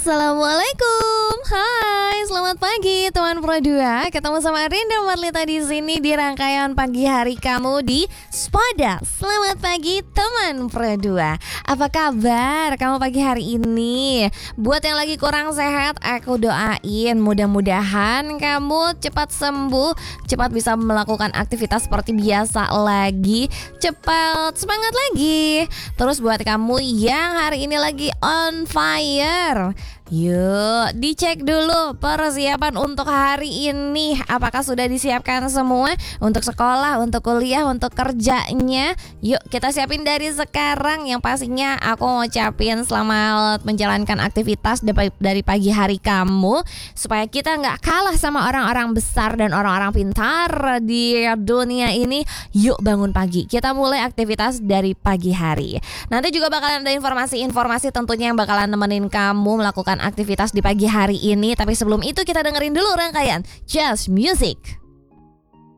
Assalamualaikum. Hai, selamat pagi teman Pro 2. Ketemu sama Rinda Marlita di sini di rangkaian pagi hari kamu di Spoda. Selamat pagi teman Pro 2. Apa kabar kamu pagi hari ini? Buat yang lagi kurang sehat, aku doain mudah-mudahan kamu cepat sembuh, cepat bisa melakukan aktivitas seperti biasa lagi, cepat semangat lagi. Terus buat kamu yang hari ini lagi on fire, yuk dicek dulu persiapan untuk hari ini. Apakah sudah disiapkan semua untuk sekolah, untuk kuliah, untuk kerjanya? Yuk kita siapin dari sekarang. Yang pastinya aku mau ucapin selamat menjalankan aktivitas dari pagi hari kamu, supaya kita gak kalah sama orang-orang besar dan orang-orang pintar di dunia ini. Yuk bangun pagi, kita mulai aktivitas dari pagi hari. Nanti juga bakalan ada informasi-informasi tentunya yang bakalan nemenin kamu melakukan aktivitas di pagi hari ini. Tapi sebelum itu kita dengerin dulu rangkaian Just Music.